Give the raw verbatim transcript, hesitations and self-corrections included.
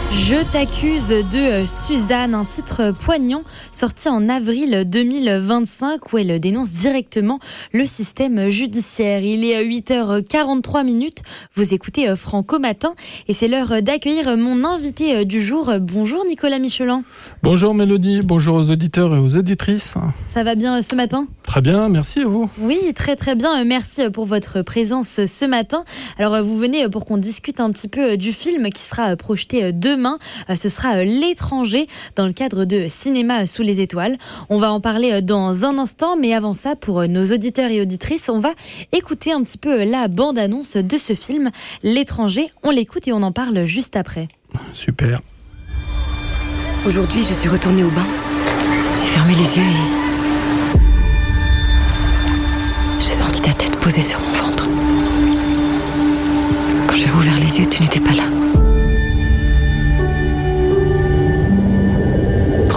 Je t'accuse de Suzanne, un titre poignant sorti en avril deux mille vingt-cinq où elle dénonce directement le système judiciaire. Il est huit heures quarante-trois minutes, vous écoutez Franco Matin et c'est l'heure d'accueillir mon invité du jour. Bonjour Nicolas Michelin. Bonjour Mélodie, bonjour aux auditeurs et aux auditrices. Ça va bien ce matin ? Très bien, merci à vous. Oui, très très bien, merci pour votre présence ce matin. Alors vous venez pour qu'on discute un petit peu du film qui sera projeté demain. Ce sera L'étranger dans le cadre de Cinéma sous les étoiles. On va en parler dans un instant, mais avant ça, pour nos auditeurs et auditrices, on va écouter un petit peu la bande-annonce de ce film, L'étranger. On l'écoute et on en parle juste après. Super. Aujourd'hui, je suis retournée au bain. J'ai fermé les yeux et... j'ai senti ta tête posée sur mon ventre. Quand j'ai rouvert les yeux, tu n'étais pas là. Pourquoi as-tu tué cet homme ?